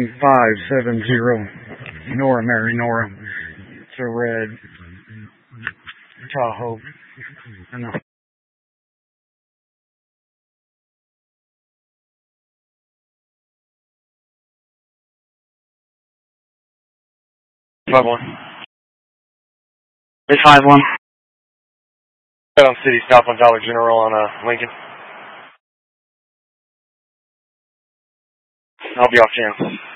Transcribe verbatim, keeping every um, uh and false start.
five seven zero. Nora, Mary, Nora. It's a red Tahoe. And a five one. Bay five one. Head on City, stop on Dollar General on uh, Lincoln. I'll be off chance.